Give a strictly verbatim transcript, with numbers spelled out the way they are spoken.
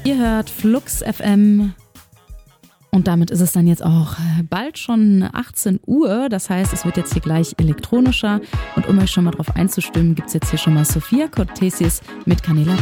Ihr hört Flux F M und damit ist es dann jetzt auch bald schon achtzehn Uhr. Das heißt, es wird jetzt hier gleich elektronischer und um euch schon mal drauf einzustimmen, gibt es jetzt hier schon mal Sophia Cortesis mit Canela